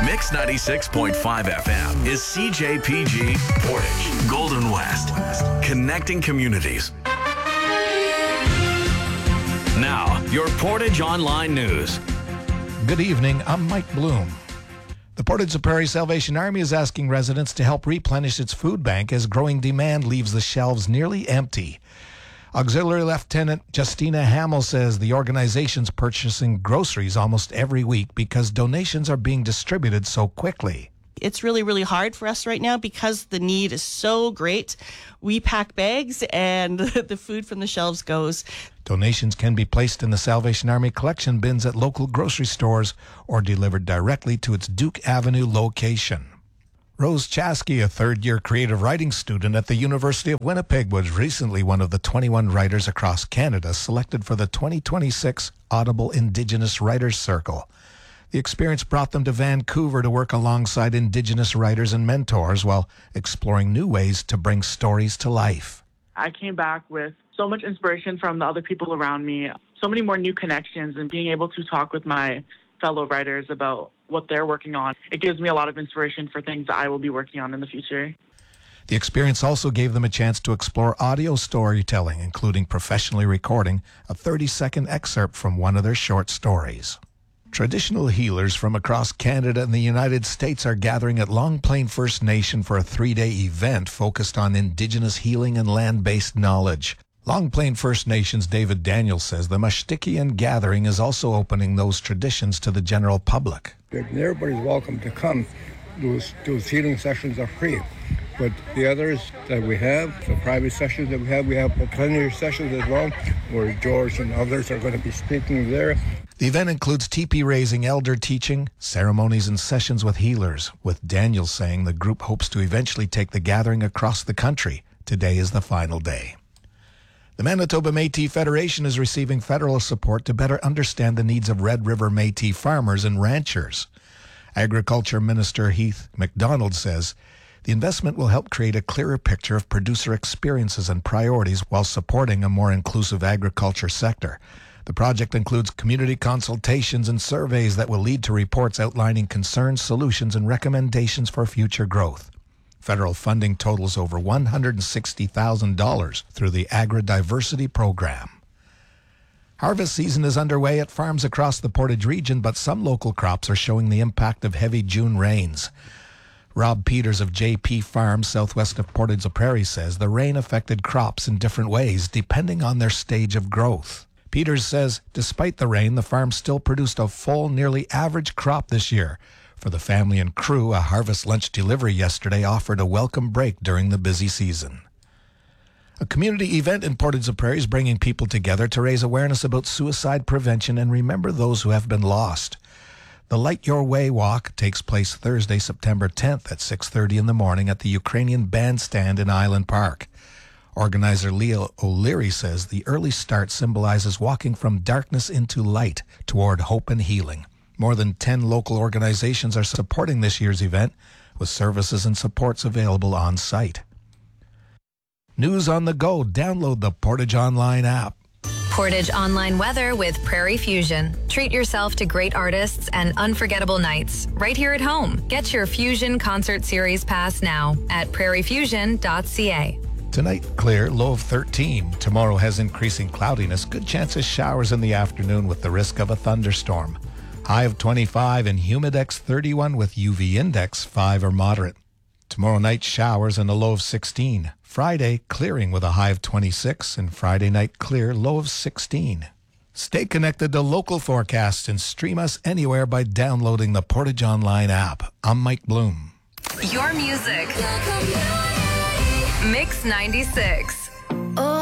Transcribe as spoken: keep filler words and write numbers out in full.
Mix ninety-six point five F M is C J P G Portage, Golden West, connecting communities. Now, your Portage Online News. Good evening, I'm Mike Bloom. The Portage Prairie Salvation Army is asking residents to help replenish its food bank as growing demand leaves the shelves nearly empty. Auxiliary Lieutenant Justina Hamill says the organization's purchasing groceries almost every week because donations are being distributed so quickly. It's really, really hard for us right now because the need is so great. We pack bags and the food from the shelves goes. Donations can be placed in the Salvation Army collection bins at local grocery stores or delivered directly to its Duke Avenue location. Rose Chaskey, a third-year creative writing student at the University of Winnipeg, was recently one of the twenty-one writers across Canada selected for the twenty twenty-six Audible Indigenous Writers Circle. The experience brought them to Vancouver to work alongside Indigenous writers and mentors while exploring new ways to bring stories to life. I came back with so much inspiration from the other people around me, so many more new connections, and being able to talk with my fellow writers about what they're working on. It gives me a lot of inspiration for things that I will be working on in the future. The experience also gave them a chance to explore audio storytelling, including professionally recording a thirty-second excerpt from one of their short stories. Traditional healers from across Canada and the United States are gathering at Long Plain First Nation for a three-day event focused on Indigenous healing and land-based knowledge. Long Plain First Nations' David Daniels says the Mashtikian gathering is also opening those traditions to the general public. Everybody's welcome to come. Those, those healing sessions are free. But the others that we have, the private sessions that we have, we have plenty of sessions as well, where George and others are going to be speaking there. The event includes teepee raising, elder teaching, ceremonies, and sessions with healers, with Daniels saying the group hopes to eventually take the gathering across the country. Today is the final day. The Manitoba Métis Federation is receiving federal support to better understand the needs of Red River Métis farmers and ranchers. Agriculture Minister Heath MacDonald says the investment will help create a clearer picture of producer experiences and priorities while supporting a more inclusive agriculture sector. The project includes community consultations and surveys that will lead to reports outlining concerns, solutions, and recommendations for future growth. Federal funding totals over one hundred sixty thousand dollars through the Agri-Diversity Program. Harvest season is underway at farms across the Portage region, but some local crops are showing the impact of heavy June rains. Rob Peters of J P Farms, southwest of Portage la Prairie, says the rain affected crops in different ways depending on their stage of growth. Peters says despite the rain, the farm still produced a full, nearly average crop this year. For the family and crew, a harvest lunch delivery yesterday offered a welcome break during the busy season. A community event in Portage la Prairie is bringing people together to raise awareness about suicide prevention and remember those who have been lost. The Light Your Way Walk takes place Thursday, September tenth at six thirty in the morning at the Ukrainian Bandstand in Island Park. Organizer Leah O'Leary says the early start symbolizes walking from darkness into light toward hope and healing. More than ten local organizations are supporting this year's event, with services and supports available on site. News on the go. Download the Portage Online app. Portage Online weather with Prairie Fusion. Treat yourself to great artists and unforgettable nights right here at home. Get your Fusion Concert Series pass now at prairie fusion dot c a. Tonight, clear, low of thirteen. Tomorrow has increasing cloudiness. Good chance of showers in the afternoon with the risk of a thunderstorm. High of twenty-five and humidex thirty-one with U V index five or moderate. Tomorrow night, showers and a low of sixteen. Friday, clearing with a high of twenty-six and Friday night clear, low of sixteen. Stay connected to local forecasts and stream us anywhere by downloading the Portage Online app. I'm Mike Bloom. Your music. Mix ninety-six.